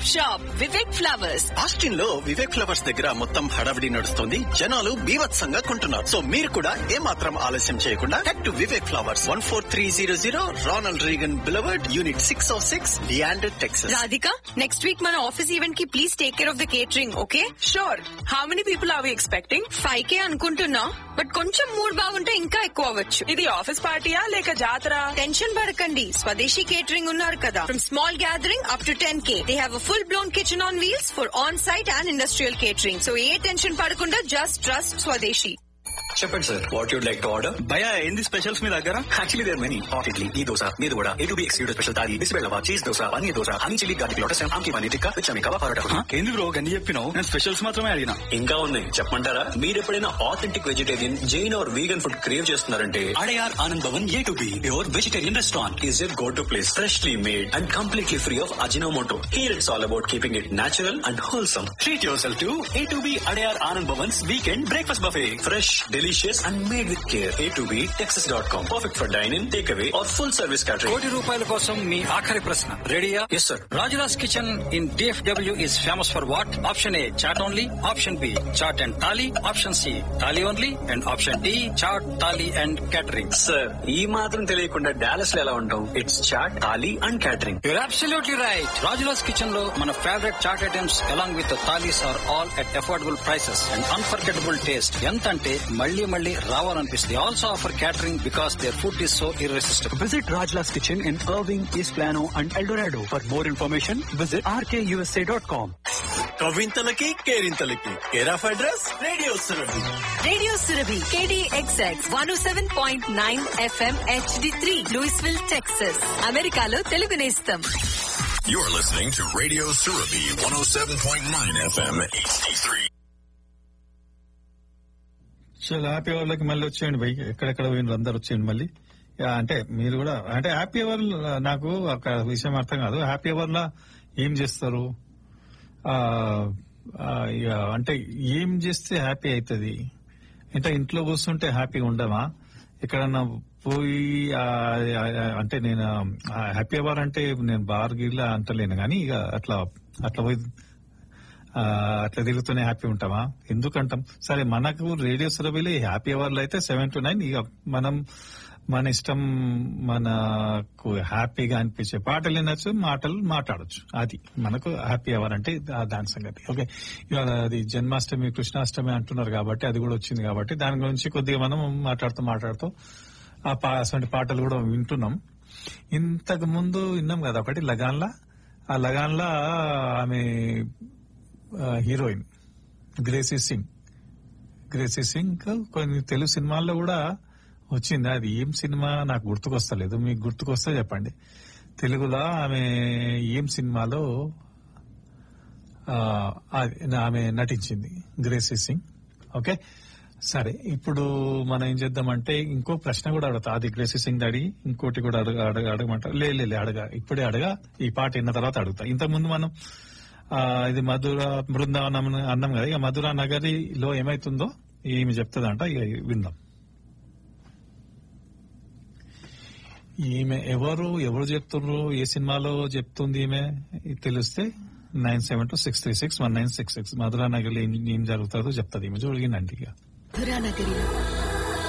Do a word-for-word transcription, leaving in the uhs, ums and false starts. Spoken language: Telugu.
shop Vivek Flowers. ఆస్టిన్ లో వివేక్ ఫ్లవర్స్ దగ్గర మొత్తం హడావిడి నడుస్తుంది. జనాలు బీభత్సంగా కొంటున్నారు. సో మీరు కూడా ఏమాత్రం ఆలస్యం చేయకుండా head to Vivek flowers, one four three zero zero Ronald Reagan beloved, unit six oh six, డియాండర్, Texas. Radhika, next week మన ఆఫీస్ ఈవెంట్ కి please take care of the catering, okay? Sure. How many people are we expecting? Five కే అనుకుంటున్నా, బట్ కొంచెం మూడ్ బాగుంటే ఇంకా ఎక్కువ అవ్వచ్చు. ఇది ఆఫీస్ పార్టీయా లేక జాతర? టెన్షన్ పడకండి, స్వదేశీ కేటరింగ్ ఉన్నారు కదా. From small gathering up to ten K, they have a full blown kitchen on wheels for on site and industrial catering. So A tension పడకుండా జస్ట్ ట్రస్ట్ స్వదేశీ. చెప్పండి sir, what you'd like to order? భయ ఏంది స్పెషల్స్ మీ దగ్గర? Actually there many. Hot idli, ఈ దోశ, మీద కూడా A to be excluded special thali, బిస్బెల్లవా, cheese dosa, paneer dosa, honey chilli garlic lotus, ఆమ్కి paneer tikka, విచమి kebab, parotta. ఏంది బ్రో గన్ని చెప్పినావు? నేను స్పెషల్స్ మాత్రమే అడిగినా. ఇంకా ఉన్నాయి చెప్పమంటారా? మీరు ఎప్పుడైనా authentic vegetarian, Jain are vegan food crave చేస్తున్నారంటే Adyar Anand Bhavan A to be your vegetarian restaurant is your go to place. Freshly made and completely free of Ajinomoto. Here it's all about keeping it natural and wholesome. Treat your self to A to be Adyar Anand Bhavan's weekend breakfast buffet. Fresh, delicious and made with care. A to B Texas dot com. Perfect for dine-in, takeaway or full service catering. కోటి రూపాయల కోసం మీ ఆఖరి ప్రశ్న రెడీయా? Yes sir. Rajula's kitchen in DFW is famous for what? Option A chat only, option B chat and thali, option C thali only, and option D chat, thali and catering. Sir ఈ మాత్రం తెలియకుండా డాలస్ లో ఎలా ఉంటాం? It's chat, thali and catering. Your absolutely right. Rajula's kitchen లో మన favourite chat items along with thalis are all at affordable prices and unforgettable taste. ఎంత అంటే మళ్ళీ మళ్ళీ రావాలనిపిస్తుంది. Also offer catering because their food is so irresistible. Visit Rajla's Kitchen in Irving, East Plano and El Dorado. For more information, visit r k u s a dot com. కవింతలకి కేరింతలకి care of address radio Surabhi. Radio Surabhi K D X X one oh seven point nine F M H D three, Louisville, Texas. అమెరికాలో తెలుగు నేస్తం. You're listening to Radio Surabhi one oh seven point nine F M H D three. చాలా హ్యాపీ అవర్ లోకి మళ్ళీ వచ్చేయండి బై. ఎక్కడెక్కడ పోయినారు అందరు వచ్చేయండి మళ్ళీ. అంటే మీరు కూడా అంటే హ్యాపీ అవర్ నాకు ఒక విషయం అర్థం కాదు. హ్యాపీ అవర్ లా ఏం చేస్తారు? అంటే ఏం చేస్తే హ్యాపీ అవుతుంది? అంటే ఇంట్లో కూర్చుంటే హ్యాపీగా ఉండమా? ఎక్కడన్నా పోయి అంటే నేను హ్యాపీ అవర్ అంటే నేను బార్ గిర్లా అంటలేను కానీ ఇక అట్లా అట్లా పోయి అట్లా తిరుగుతూనే హ్యాపీ ఉంటామా? ఎందుకంటాం? సరే, మనకు రేడియో సురభిలో హ్యాపీ అవర్లు అయితే సెవెన్ టు నైన్ ఇక మనం మన ఇష్టం, మనకు హ్యాపీగా అనిపించే పాటలు వినొచ్చు, మాటలు మాట్లాడచ్చు. అది మనకు హ్యాపీ అవర్ అంటే దాని సంగతి. ఓకే, ఇవాళ అది జన్మాష్టమి, కృష్ణాష్టమి అంటున్నారు కాబట్టి అది కూడా వచ్చింది కాబట్టి దాని గురించి కొద్దిగా మనం మాట్లాడుతూ మాట్లాడుతూ ఆ పా అటువంటి పాటలు కూడా వింటున్నాం. ఇంతకు ముందు విన్నాం కదా ఒకటి లగాన్లా. ఆ లగాన్లా ఆమె heroine Gracie Singh. Gracie Singh కొన్ని తెలుగు సినిమాల్లో కూడా వచ్చింది. అది ఏం సినిమా నాకు గుర్తుకొస్తలేదు, మీకు గుర్తుకొస్తే చెప్పండి. తెలుగులో ఆమె ఏం సినిమాలో ఆమె నటించింది గ్రేసీ సింగ్. ఓకే, సరే, ఇప్పుడు మనం ఏం చేద్దామంటే ఇంకో ప్రశ్న కూడా అడుగుతా. అది గ్రేసీ సింగ్ అడిగి ఇంకోటి కూడా అడగ అడగ అడగమంటారు. లే లే అడగా ఇప్పుడే అడగా, ఈ పాట విన్న తర్వాత అడుగుతా. ఇంతకుముందు మనం ఇది మధుర బృందావనం అన్నాం కదా. ఇక మధురా నగరిలో ఏమైతుందో ఈమె చెప్తుందంట, ఇక విందాం. ఈమె ఎవరు ఎవరు చెప్తున్నారు, ఏ సినిమాలో చెప్తుంది ఈమె తెలిస్తే nine seven two six three six one nine six six Madhura నగరిలో ఏం జరుగుతుందో చెప్తుంది ఈమె. చూడగినండి ఇక. మధురా నగరిలో